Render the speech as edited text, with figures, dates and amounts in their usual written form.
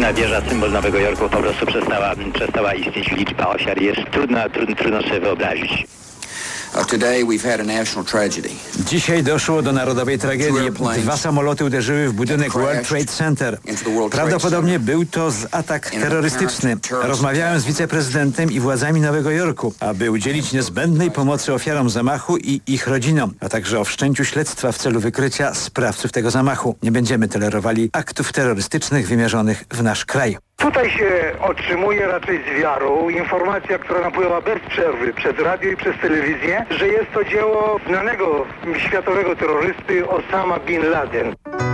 Srebrna wieża, symbol Nowego Jorku, po prostu przestała istnieć. Liczba ofiar jest trudno sobie wyobrazić. Dzisiaj doszło do narodowej tragedii. 2 samoloty uderzyły w budynek World Trade Center. Prawdopodobnie był to atak terrorystyczny. Rozmawiałem z wiceprezydentem i władzami Nowego Jorku, aby udzielić niezbędnej pomocy ofiarom zamachu i ich rodzinom, a także o wszczęciu śledztwa w celu wykrycia sprawców tego zamachu. Nie będziemy tolerowali aktów terrorystycznych wymierzonych w nasz kraj. Tutaj się otrzymuje raczej z wiarą informacja, która napływa bez przerwy przez radio i przez telewizję, że jest to dzieło znanego światowego terrorysty Osama Bin Laden.